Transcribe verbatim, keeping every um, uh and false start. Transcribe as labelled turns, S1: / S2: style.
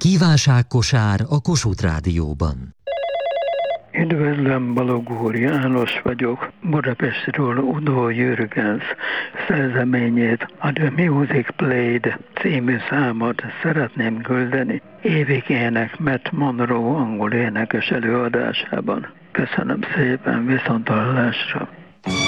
S1: Kívánságkosár a Kossuth Rádióban.
S2: Üdvözlöm, Balogh János vagyok. Budapestről Udo Jürgens szerzeményét, a The Music Played című számot szeretném küldeni évig ének Matt Monro angol énekes előadásában. Köszönöm szépen, viszonthallásra!